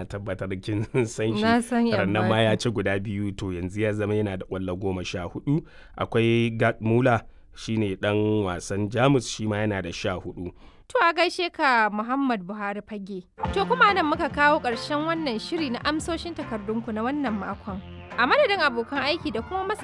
tabbatar kin san shi. Na san Rannan ma Mbappe. ya ci guda 2 to yanzu ya zama yana da ƙwallo 14. Akwai Gerd Müller shine ɗan wasan Jamus shi ma yana da 14. To a gaishe ka Muhammad Buhari Fage. To kuma nan muka kawo ƙarshen wannan shiri na amsoshin takardunku na wannan makon. A madadin abokan aiki da kuma